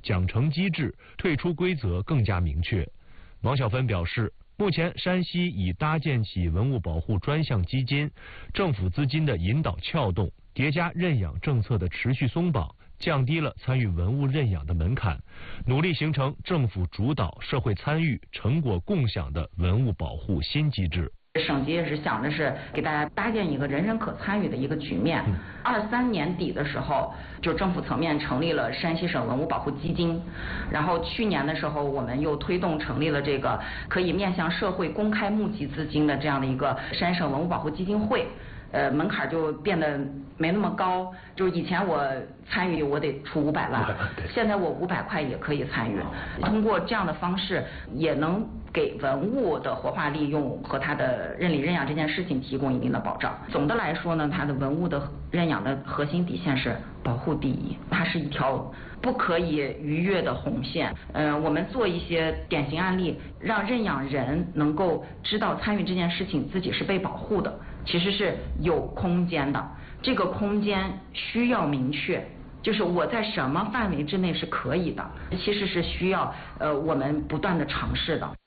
奖惩机制、退出规则更加明确。王小芬表示，目前山西已搭建起文物保护专项基金，政府资金的引导撬动，叠加认养政策的持续松绑，降低了参与文物认养的门槛，努力形成政府主导、社会参与、成果共享的文物保护新机制。 省级也是想的是给大家搭建一个人人可参与的一个局面。23年底的时候，就政府层面成立了山西省文物保护基金，然后去年的时候，我们又推动成立了这个可以面向社会公开募集资金的这样的一个山省文物保护基金会。门槛就变得没那么高，就是以前我参与我得出500万，现在我500块也可以参与。通过这样的方式，也能给文物的活化利用和它的认领认养这件事情提供一定的保障。总的来说呢，它的文物的认养的核心底线是保护第一，它是一条不可以逾越的红线。我们做一些典型案例，让认养人能够知道参与这件事情自己是被保护的，其实是有空间的。这个空间需要明确，就是我在什么范围之内是可以的，其实是需要我们不断的尝试的。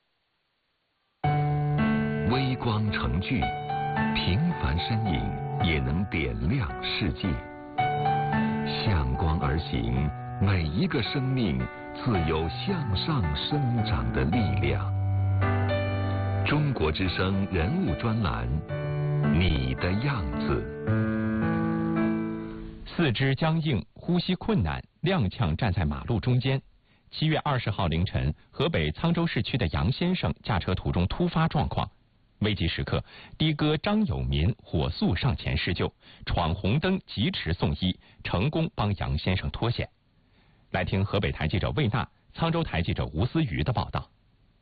微光成炬，平凡身影也能点亮世界。向光而行，每一个生命自有向上生长的力量。中国之声人物专栏，你的样子。 四肢僵硬、呼吸困难，踉跄站在马路中间。7月20号凌晨，河北沧州市区的杨先生驾车途中突发状况，危急时刻，的哥张有民火速上前施救，闯红灯疾驰送医，成功帮杨先生脱险。来听河北台记者魏娜、沧州台记者吴思瑜的报道。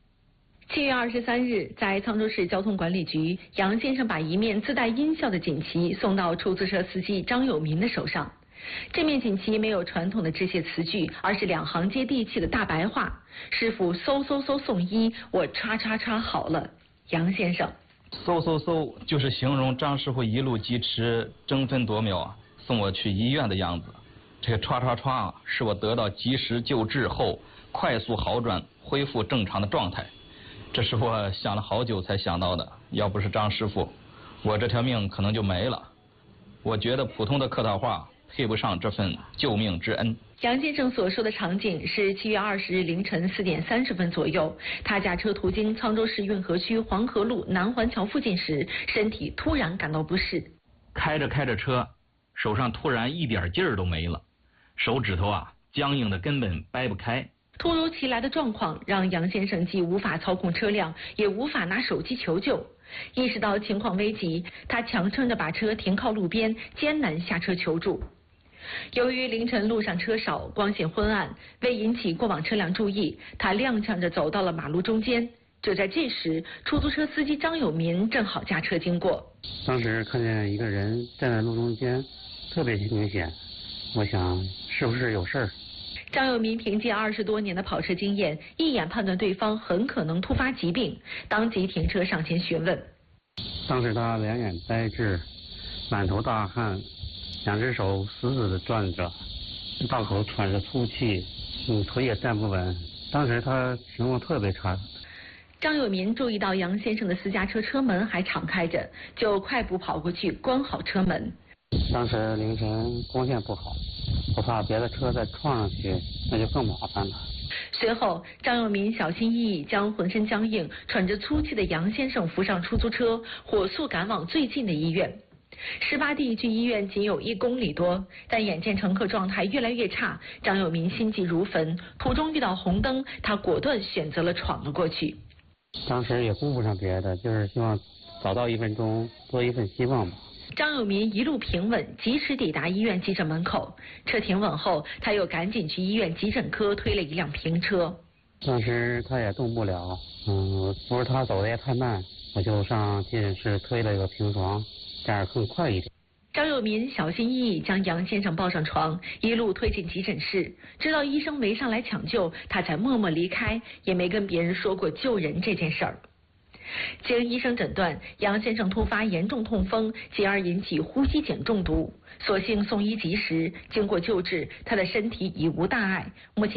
7月23日，在沧州市交通管理局，杨先生把一面自带音效的锦旗送到出租车司机张有民的手上。这面锦旗没有传统的致谢词句，而是2行接地气的大白话：师傅嗖嗖嗖送医，我叉叉叉好了。杨先生， 嗖嗖嗖就是形容张师傅一路疾驰，争分夺秒送我去医院的样子。这个唰唰唰是我得到及时救治后快速好转、恢复正常的状态。这是我想了好久才想到的，要不是张师傅，我这条命可能就没了。我觉得普通的客套话配不上这份救命之恩。 杨先生所说的场景是7月20日凌晨4点30分左右，他驾车途经沧州市运河区黄河路南环桥附近时，身体突然感到不适。 开着车，手上突然一点劲儿都没了，手指头僵硬的根本掰不开。 突如其来的状况让杨先生既无法操控车辆，也无法拿手机求救。意识到情况危急，他强撑着把车停靠路边，艰难下车求助。由于凌晨路上车少，光线昏暗，为引起过往车辆注意，他踉跄着走到了马路中间。就在这时，出租车司机张有民正好驾车经过。 当时看见一个人站在路中间，特别明显，我想是不是有事儿。 张有民凭借20多年的跑车经验，一眼判断对方很可能突发疾病，当即停车上前询问。 当时他两眼呆滞，满头大汗，2只手死死地攥着，大口喘着粗气，腿也站不稳。当时他情况特别差。 张有民注意到杨先生的私家车车门还敞开着，就快步跑过去关好车门。 当时凌晨光线不好，我怕别的车再撞上去，那就更麻烦了。 随后，张有民小心翼翼将浑身僵硬、喘着粗气的杨先生扶上出租车，火速赶往最近的医院。事发地距医院仅有1公里多，但眼见乘客状态越来越差，张有民心急如焚。途中遇到红灯，他果断选择了闯了过去。 当时也顾不上别的，就是希望早到1分钟，多一份希望吧。 张有民一路平稳，及时抵达医院急诊门口。车停稳后，他又赶紧去医院急诊科推了一辆平车。 当时他也动不了，不是他走的也太慢，我就上急诊室推了一个平床，这样更快一点。 张有民小心翼翼将杨先生抱上床，一路推进急诊室。直到医生围上来抢救，他才默默离开，也没跟别人说过救人这件事儿。经医生诊断，杨先生突发严重痛风，进而引起呼吸碱中毒。所幸送医及时，经过救治，他的身体已无大碍，目前